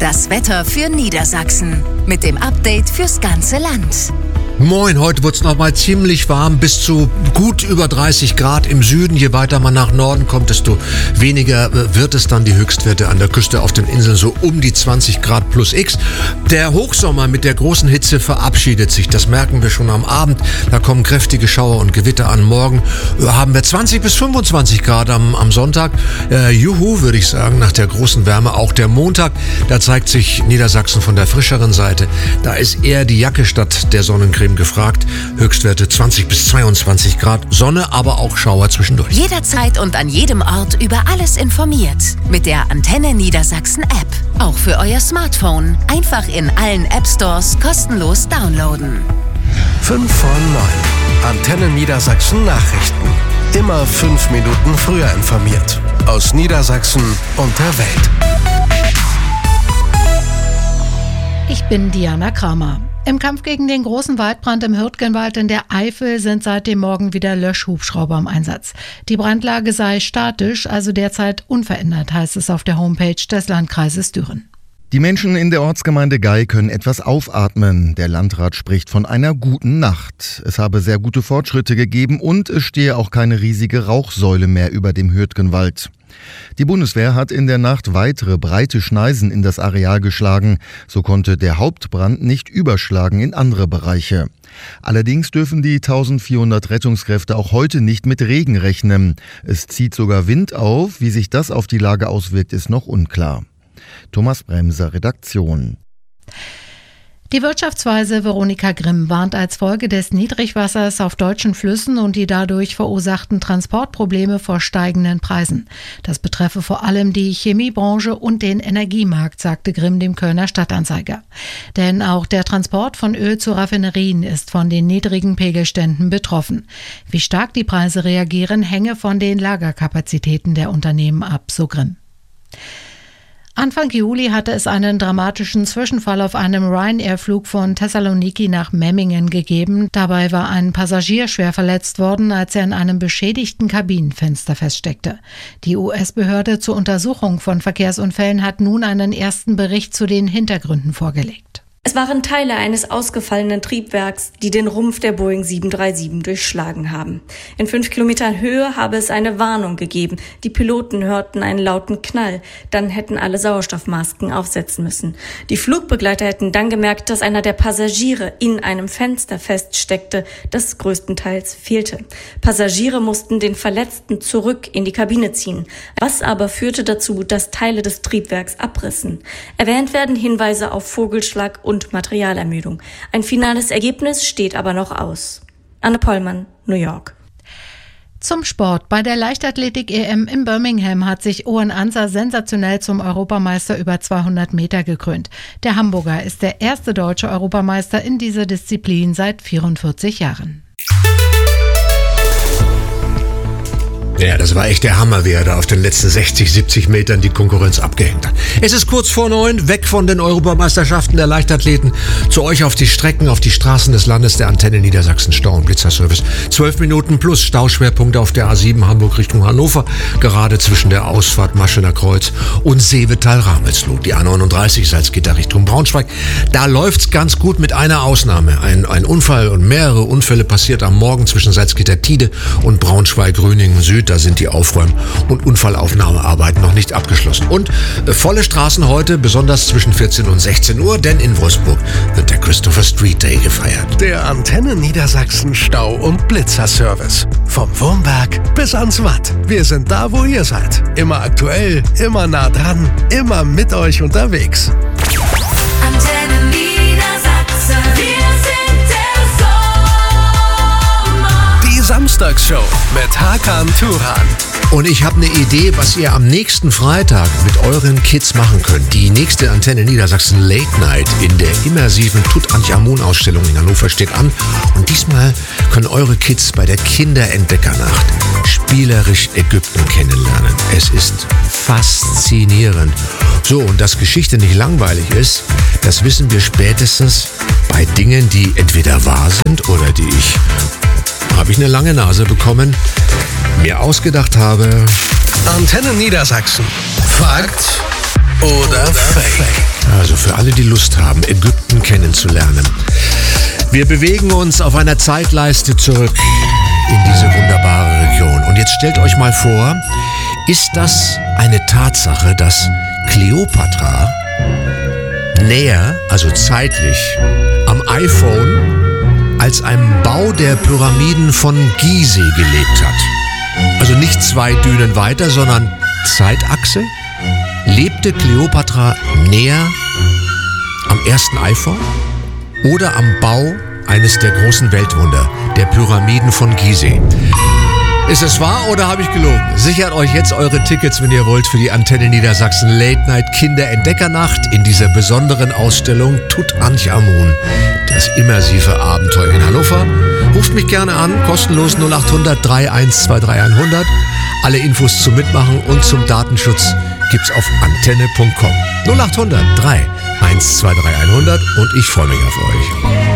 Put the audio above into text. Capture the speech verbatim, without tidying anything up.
Das Wetter für Niedersachsen mit dem Update fürs ganze Land. Moin, heute wird's noch mal ziemlich warm, bis zu gut über dreißig Grad im Süden. Je weiter man nach Norden kommt, desto weniger wird es dann. Die Höchstwerte an der Küste auf den Inseln so um die zwanzig Grad plus X. Der Hochsommer mit der großen Hitze verabschiedet sich. Das merken wir schon am Abend. Da kommen kräftige Schauer und Gewitter an. Morgen haben wir zwanzig bis fünfundzwanzig Grad am, am Sonntag. Äh, juhu, würde ich sagen, nach der großen Wärme. Auch der Montag, da zeigt sich Niedersachsen von der frischeren Seite. Da ist eher die Jacke statt der Sonnencreme gefragt. Höchstwerte zwanzig bis zweiundzwanzig Grad, Sonne, aber auch Schauer zwischendurch. Jederzeit und an jedem Ort über alles informiert. Mit der Antenne Niedersachsen App. Auch für euer Smartphone. Einfach in allen App Stores kostenlos downloaden. fünf vor neun. Antenne Niedersachsen Nachrichten. Immer fünf Minuten früher informiert. Aus Niedersachsen und der Welt. Ich bin Diana Kramer. Im Kampf gegen den großen Waldbrand im Hürtgenwald in der Eifel sind seit dem Morgen wieder Löschhubschrauber im Einsatz. Die Brandlage sei statisch, also derzeit unverändert, heißt es auf der Homepage des Landkreises Düren. Die Menschen in der Ortsgemeinde Gei können etwas aufatmen. Der Landrat spricht von einer guten Nacht. Es habe sehr gute Fortschritte gegeben und es stehe auch keine riesige Rauchsäule mehr über dem Hürtgenwald. Die Bundeswehr hat in der Nacht weitere breite Schneisen in das Areal geschlagen. So konnte der Hauptbrand nicht überschlagen in andere Bereiche. Allerdings dürfen die eintausendvierhundert Rettungskräfte auch heute nicht mit Regen rechnen. Es zieht sogar Wind auf. Wie sich das auf die Lage auswirkt, ist noch unklar. Thomas Bremser, Redaktion. Die Wirtschaftsweise Veronika Grimm warnt als Folge des Niedrigwassers auf deutschen Flüssen und die dadurch verursachten Transportprobleme vor steigenden Preisen. Das betreffe vor allem die Chemiebranche und den Energiemarkt, sagte Grimm dem Kölner Stadtanzeiger. Denn auch der Transport von Öl zu Raffinerien ist von den niedrigen Pegelständen betroffen. Wie stark die Preise reagieren, hänge von den Lagerkapazitäten der Unternehmen ab, so Grimm. Anfang Juli hatte es einen dramatischen Zwischenfall auf einem Ryanair-Flug von Thessaloniki nach Memmingen gegeben. Dabei war ein Passagier schwer verletzt worden, als er in einem beschädigten Kabinenfenster feststeckte. Die U S-Behörde zur Untersuchung von Verkehrsunfällen hat nun einen ersten Bericht zu den Hintergründen vorgelegt. Es waren Teile eines ausgefallenen Triebwerks, die den Rumpf der Boeing sieben drei sieben durchschlagen haben. In fünf Kilometern Höhe habe es eine Warnung gegeben. Die Piloten hörten einen lauten Knall. Dann hätten alle Sauerstoffmasken aufsetzen müssen. Die Flugbegleiter hätten dann gemerkt, dass einer der Passagiere in einem Fenster feststeckte, das größtenteils fehlte. Passagiere mussten den Verletzten zurück in die Kabine ziehen. Was aber führte dazu, dass Teile des Triebwerks abrissen. Erwähnt werden Hinweise auf Vogelschlag und und Materialermüdung. Ein finales Ergebnis steht aber noch aus. Anne Pollmann, New York. Zum Sport. Bei der Leichtathletik-E M in Birmingham hat sich Owen Anser sensationell zum Europameister über zweihundert Meter gekrönt. Der Hamburger ist der erste deutsche Europameister in dieser Disziplin seit vierundvierzig Jahren. Ja, das war echt der Hammer, wie er da auf den letzten sechzig, siebzig Metern die Konkurrenz abgehängt hat. Es ist kurz vor neun, weg von den Europameisterschaften der Leichtathleten, zu euch auf die Strecken, auf die Straßen des Landes, der Antenne Niedersachsen Stau- und Blitzerservice. Zwölf Minuten plus Stauschwerpunkte auf der A sieben Hamburg Richtung Hannover, gerade zwischen der Ausfahrt Maschener Kreuz und Seevetal-Ramelsloh. Die A neununddreißig Salzgitter Richtung Braunschweig. Da läuft's ganz gut mit einer Ausnahme. Ein, ein Unfall und mehrere Unfälle passiert am Morgen zwischen Salzgitter-Tide und Braunschweig-Gröningen Süd. Da sind die Aufräum- und Unfallaufnahmearbeiten noch nicht abgeschlossen. Und äh, volle Straßen heute, besonders zwischen vierzehn und sechzehn Uhr, denn in Wolfsburg wird der Christopher Street Day gefeiert. Der Antenne Niedersachsen Stau- und Blitzerservice. Vom Wurmberg bis ans Watt. Wir sind da, wo ihr seid. Immer aktuell, immer nah dran, immer mit euch unterwegs. Antenne Niedersachsen, wir sind der Sommer. Die Samstagsshow mit Hakan Turan. Und ich habe eine Idee, was ihr am nächsten Freitag mit euren Kids machen könnt. Die nächste Antenne Niedersachsen Late Night in der immersiven Tutanchamun-Ausstellung in Hannover steht an. Und diesmal können eure Kids bei der Kinderentdeckernacht spielerisch Ägypten kennenlernen. Es ist faszinierend. So, und dass Geschichte nicht langweilig ist, das wissen wir spätestens bei Dingen, die entweder wahr sind oder die ich, habe ich eine lange Nase bekommen, mir ausgedacht habe. Antenne Niedersachsen. Fakt oder Also für alle, die Lust haben, Ägypten kennenzulernen. Wir bewegen uns auf einer Zeitleiste zurück in diese wunderbare Region. Und jetzt stellt euch mal vor, ist das eine Tatsache, dass Kleopatra näher, also zeitlich, am iPhone als einem Bau der Pyramiden von Gizeh gelebt hat? Also nicht zwei Dünen weiter, sondern Zeitachse? Lebte Kleopatra näher am ersten iPhone oder am Bau eines der großen Weltwunder, der Pyramiden von Gizeh? Ist es wahr oder habe ich gelogen? Sichert euch jetzt eure Tickets, wenn ihr wollt, für die Antenne Niedersachsen Late Night Kinder-Entdeckernacht in dieser besonderen Ausstellung Tutanchamun, das immersive Abenteuer in Hannover. Ruft mich gerne an, kostenlos null acht hundert drei eins zwei drei hundert. Alle Infos zum Mitmachen und zum Datenschutz gibt's auf antenne punkt com. null acht hundert drei eins zwei drei hundert und ich freue mich auf euch.